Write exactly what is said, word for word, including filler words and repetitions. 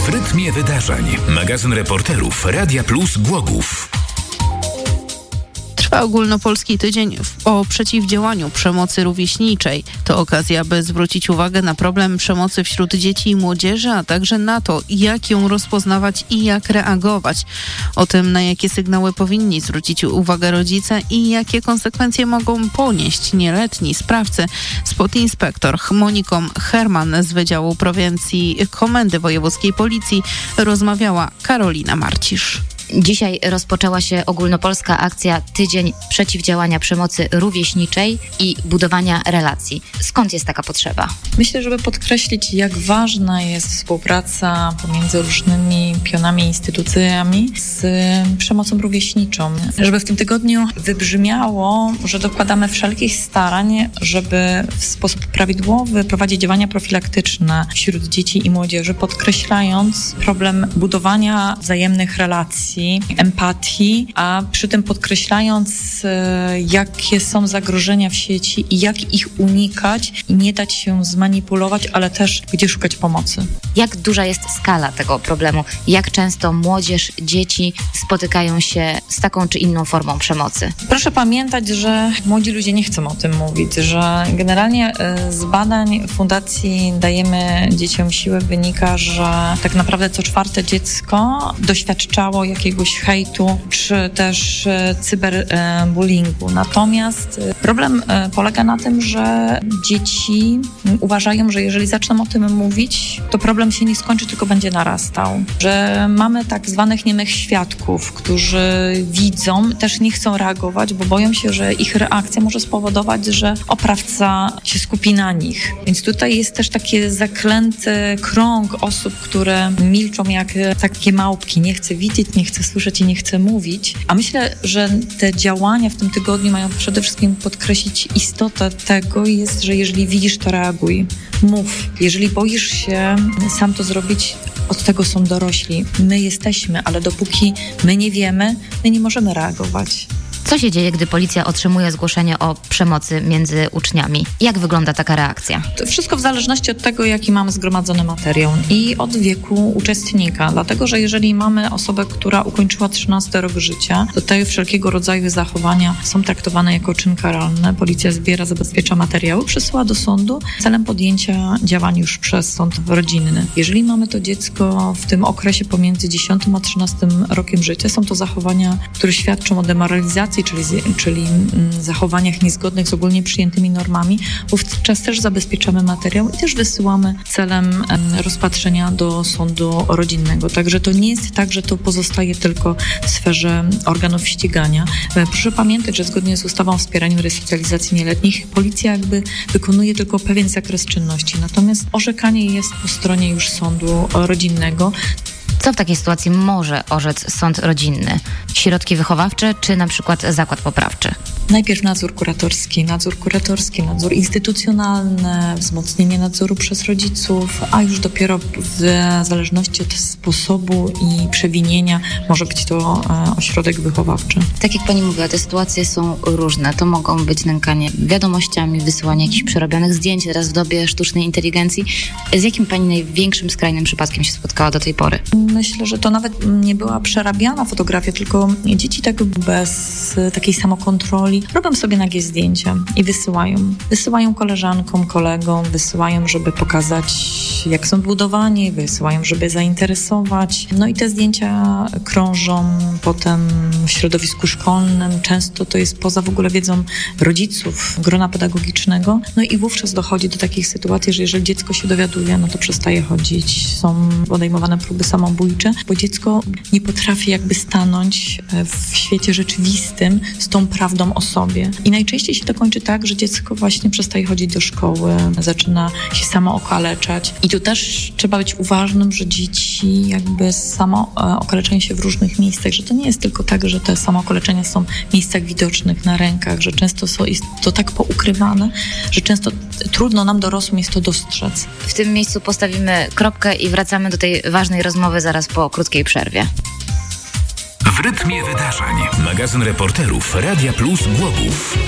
W rytmie wydarzeń. Magazyn reporterów Radia Plus Głogów. Trwa ogólnopolski tydzień o przeciwdziałaniu przemocy rówieśniczej. To okazja, by zwrócić uwagę na problem przemocy wśród dzieci i młodzieży, a także na to, jak ją rozpoznawać i jak reagować. O tym, na jakie sygnały powinni zwrócić uwagę rodzice i jakie konsekwencje mogą ponieść nieletni sprawcy, z podinspektor Moniką Herman z Wydziału Prewencji Komendy Wojewódzkiej Policji rozmawiała Karolina Marcisz. Dzisiaj rozpoczęła się ogólnopolska akcja Tydzień Przeciwdziałania Przemocy Rówieśniczej i Budowania Relacji. Skąd jest taka potrzeba? Myślę, żeby podkreślić, jak ważna jest współpraca pomiędzy różnymi pionami i instytucjami z przemocą rówieśniczą. Żeby w tym tygodniu wybrzmiało, że dokładamy wszelkich starań, żeby w sposób prawidłowy prowadzić działania profilaktyczne wśród dzieci i młodzieży, podkreślając problem budowania wzajemnych relacji, empatii, a przy tym podkreślając, jakie są zagrożenia w sieci i jak ich unikać i nie dać się zmanipulować, ale też gdzie szukać pomocy. Jak duża jest skala tego problemu? Jak często młodzież, dzieci spotykają się z taką czy inną formą przemocy? Proszę pamiętać, że młodzi ludzie nie chcą o tym mówić, że generalnie z badań Fundacji Dajemy Dzieciom Siłę wynika, że tak naprawdę co czwarte dziecko doświadczało jakiegoś hejtu, czy też cyberbullyingu. Natomiast problem polega na tym, że dzieci uważają, że jeżeli zaczną o tym mówić, to problem się nie skończy, tylko będzie narastał. Że mamy tak zwanych niemych świadków, którzy widzą, też nie chcą reagować, bo boją się, że ich reakcja może spowodować, że oprawca się skupi na nich. Więc tutaj jest też taki zaklęty krąg osób, które milczą jak takie małpki. Nie chcę widzieć, nie chcę słyszeć i nie chcę mówić. A myślę, że te działania w tym tygodniu mają przede wszystkim podkreślić istotę tego jest, że jeżeli widzisz, to reaguj. Mów. Jeżeli boisz się sam to zrobić, od tego są dorośli. My jesteśmy, ale dopóki my nie wiemy, my nie możemy reagować. Co się dzieje, gdy policja otrzymuje zgłoszenie o przemocy między uczniami? Jak wygląda taka reakcja? To wszystko w zależności od tego, jaki mamy zgromadzony materiał i od wieku uczestnika. Dlatego, że jeżeli mamy osobę, która ukończyła trzynasty rok życia, to te wszelkiego rodzaju zachowania są traktowane jako czyn karalny. Policja zbiera, zabezpiecza materiały, przesyła do sądu celem podjęcia działań już przez sąd rodzinny. Jeżeli mamy to dziecko w tym okresie pomiędzy dziesiątym a trzynastym rokiem życia, są to zachowania, które świadczą o demoralizacji, czyli, czyli zachowaniach niezgodnych z ogólnie przyjętymi normami. Wówczas też zabezpieczamy materiał i też wysyłamy celem rozpatrzenia do sądu rodzinnego. Także to nie jest tak, że to pozostaje tylko w sferze organów ścigania. Proszę pamiętać, że zgodnie z ustawą o wspieraniu resocjalizacji nieletnich policja jakby wykonuje tylko pewien zakres czynności. Natomiast orzekanie jest po stronie już sądu rodzinnego. Co w takiej sytuacji może orzec sąd rodzinny? Środki wychowawcze czy na przykład zakład poprawczy? Najpierw nadzór kuratorski, nadzór kuratorski, nadzór instytucjonalny, wzmocnienie nadzoru przez rodziców, a już dopiero w zależności od sposobu i przewinienia może być to ośrodek wychowawczy. Tak jak pani mówiła, te sytuacje są różne. To mogą być nękanie wiadomościami, wysyłanie jakichś przerobionych zdjęć, teraz w dobie sztucznej inteligencji. Z jakim pani największym skrajnym przypadkiem się spotkała do tej pory? Myślę, że to nawet nie była przerabiana fotografia, tylko dzieci tak bez takiej samokontroli robią sobie nagie zdjęcia i wysyłają. Wysyłają koleżankom, kolegom, wysyłają, żeby pokazać, jak są budowani, wysyłają, żeby zainteresować. No i te zdjęcia krążą potem w środowisku szkolnym. Często to jest poza w ogóle wiedzą rodziców, grona pedagogicznego. No i wówczas dochodzi do takich sytuacji, że jeżeli dziecko się dowiaduje, no to przestaje chodzić. Są podejmowane próby samobójcze, bo dziecko nie potrafi jakby stanąć w świecie rzeczywistym z tą prawdą o sobie. I najczęściej się to kończy tak, że dziecko właśnie przestaje chodzić do szkoły, zaczyna się samo okaleczać. I tu też trzeba być uważnym, że dzieci jakby samo okaleczają się w różnych miejscach, że to nie jest tylko tak, że te samookaleczenia są w miejscach widocznych, na rękach, że często są, jest to tak poukrywane, że często trudno nam dorosłym jest to dostrzec. W tym miejscu postawimy kropkę i wracamy do tej ważnej rozmowy zaraz po krótkiej przerwie. W rytmie wydarzeń. Magazyn reporterów Radia Plus Głogów.